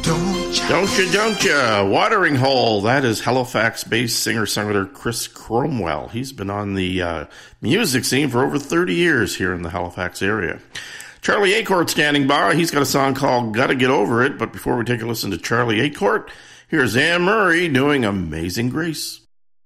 Don't ya? Watering Hole. That is Halifax-based singer-songwriter Chris Cromwell. He's been on the music scene for over 30 years here in the Halifax area. Charlie Acorn standing by. He's got a song called Gotta Get Over It. But before we take a listen to Charlie Acorn, here's Anne Murray doing Amazing Grace.